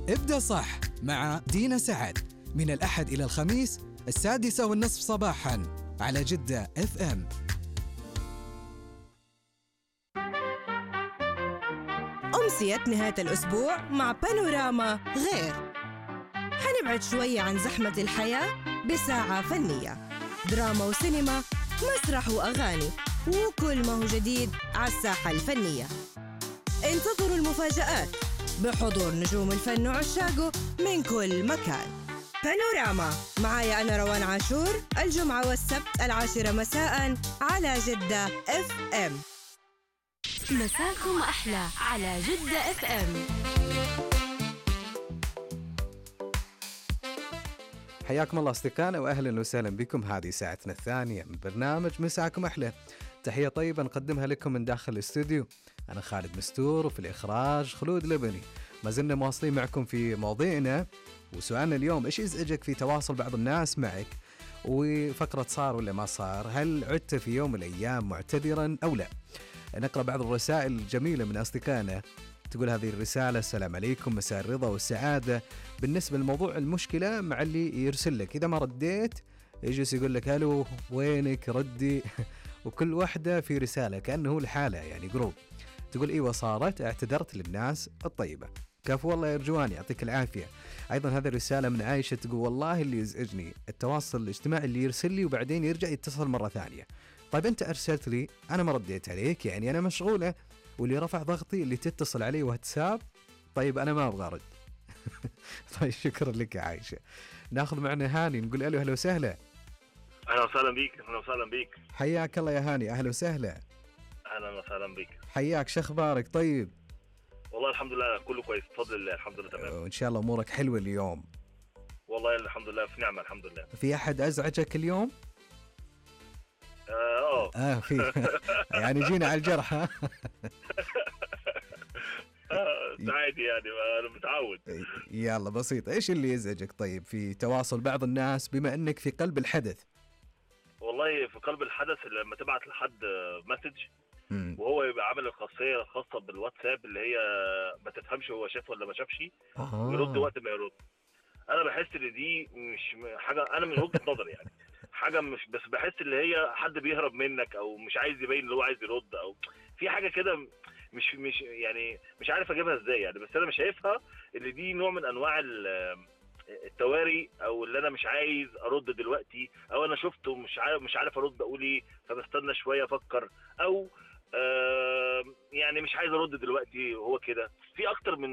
ابدأ صح مع دينا سعد من الأحد إلى الخميس 6:30 صباحا على جدة FM. أمسية نهاية الأسبوع مع بانوراما غير. حنبعد شوية عن زحمة الحياة بساعة فنية، دراما وسينما، مسرح وأغاني، وكل ما هو جديد على الساحة الفنية. انتظروا المفاجآت بحضور نجوم الفن وعشاقه من كل مكان. بانوراما معايا أنا روان عاشور، الجمعة والسبت 10 مساء على جدة FM. مساكم أحلى على جدة FM. حياكم الله أصدقائنا وأهلا وسهلا بكم. هذه ساعتنا الثانية من برنامج مساكم أحلى. تحية طيبة نقدمها لكم من داخل الاستوديو. أنا خالد مستور، وفي الإخراج خلود لبني. ما زلنا مواصلين معكم في مواضيعنا، وسؤالنا اليوم: إيش يزعجك في تواصل بعض الناس معك؟ وفقرة صار ولا ما صار، هل عدت في يوم من الأيام معتذرا أو لا؟ نقرأ بعض الرسائل الجميلة من أصدقائنا. تقول هذه الرسالة: السلام عليكم، مساء الرضا والسعادة. بالنسبة لموضوع المشكلة مع اللي يرسل لك، إذا ما رديت يجلس يقول لك هلو وينك ردي وكل واحدة في رسالة كأنه الحالة يعني جروب. تقول إيوة صارت، اعتذرت للناس الطيبة. كفو والله يا رجواني، يعطيك العافية. أيضا هذا الرسالة من عايشة، تقول والله اللي يزعجني التواصل الاجتماعي اللي يرسل لي وبعدين يرجع يتصل مرة ثانية. طيب أنت أرسلت لي، أنا ما رديت عليك، يعني أنا مشغولة، واللي رفع ضغطي اللي تتصل عليه واتساب. طيب أنا ما أبغى أرد. طيب شكرا لك يا عايشة. ناخذ معنا هاني، نقول أهلا وسهلا. أهلا وسهلا بيك. أهلا وسهلا بيك. حياك الله يا هاني، أهلا وسهلا. أهلا وسهلا بيك. حياك، شو أخبارك؟ طيب والله الحمد لله كله كويس بفضل الله، الحمد لله تمام. وإن شاء الله أمورك حلوة اليوم. والله الحمد لله في نعمة الحمد لله. في أحد أزعجك اليوم؟ في يعني جينا على الجرح. ها. عادي يعني أنا متعود. يلا بسيط، إيش اللي يزعجك طيب في تواصل بعض الناس بما أنك في قلب الحدث؟ والله في قلب الحدث لما تبعت لحد مسج وهو يبقى عامل الخاصية الخاصة بالواتساب اللي هي ما تفهمش هو شاف ولا ما شافش، ويرد وقت ما يرد. أنا بحس إن دي مش حاجة، أنا من وجهة نظري يعني حاجة مش بس، بحس اللي هي حد بيهرب منك أو مش عايز يبين اللي هو عايز يرد، أو في حاجة كده مش يعني مش عارف أجيبها إزاي يعني. بس أنا مش شايفها اللي دي نوع من أنواع التواري، او اللي انا مش عايز ارد دلوقتي، او انا شفته مش عارف ارد اقول ايه فبستنى شويه افكر، او يعني مش عايز ارد دلوقتي. هو كده في اكتر من